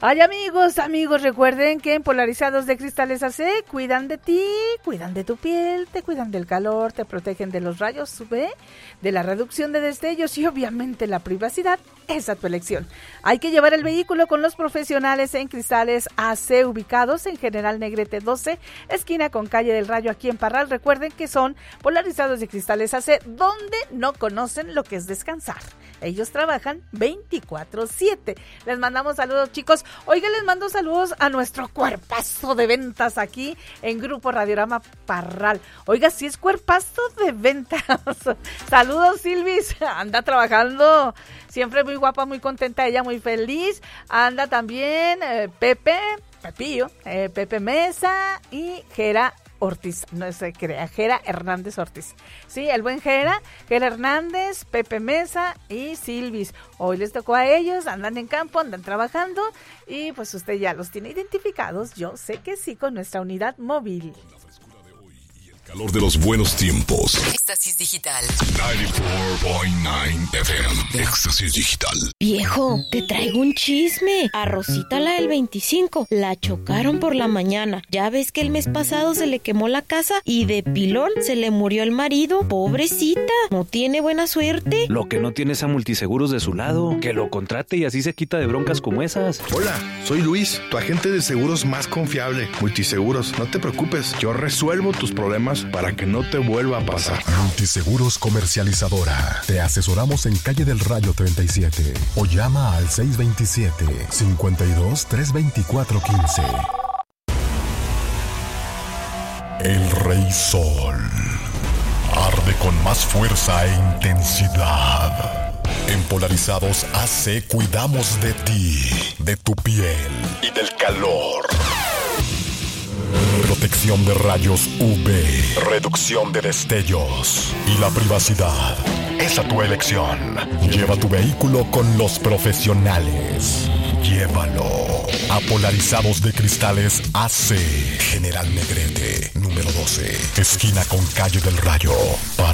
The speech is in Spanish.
Ay, amigos, recuerden que en Polarizados de Cristales AC cuidan de ti, cuidan de tu piel, te cuidan del calor, te protegen de los rayos UV, de la reducción de destellos y obviamente la privacidad es a tu elección. Hay que llevar el vehículo con los profesionales en Cristales AC, ubicados en General Negrete 12, esquina con Calle del Rayo, aquí en Parral. Recuerden que son Polarizados de Cristales AC, donde no conocen lo que es descansar. Ellos trabajan 24/7. Les mandamos saludos, chicos. Oiga, les mando saludos a nuestro cuerpazo de ventas aquí en Grupo Radiorama Parral. Oiga, sí es cuerpazo de ventas. Saludos, Silvis. Anda trabajando. Siempre muy guapa, muy contenta ella, muy feliz. Anda también Pepillo, Pepe Mesa y Gera Ortiz, no se crea, Gera Hernández Ortiz. Sí, el buen Gera Hernández, Pepe Mesa y Silvis. Hoy les tocó a ellos, andan en campo, andan trabajando y pues usted ya los tiene identificados, yo sé que sí, con nuestra unidad móvil. Calor de los buenos tiempos. Éxtasis Digital 94.9 FM. Éxtasis Digital. Viejo, te traigo un chisme. A Rosita, la del 25, la chocaron por la mañana. Ya ves que el mes pasado se le quemó la casa y de pilón se le murió el marido. Pobrecita, no tiene buena suerte. Lo que no tiene es a Multiseguros de su lado. Que lo contrate y así se quita de broncas como esas. Hola, soy Luis, tu agente de seguros más confiable. Multiseguros, no te preocupes. Yo resuelvo tus problemas para que no te vuelva a pasar. Multiseguros Comercializadora. Te asesoramos en Calle del Rayo 37 o llama al 627-52-324-15. El Rey Sol arde con más fuerza e intensidad. En Polarizados AC cuidamos de ti, de tu piel y del calor. Protección de rayos UV, reducción de destellos y la privacidad es a tu elección. Lleva tu vehículo con los profesionales. Llévalo a Polarizados de Cristales AC, General Negrete, número 12, esquina con Calle del Rayo.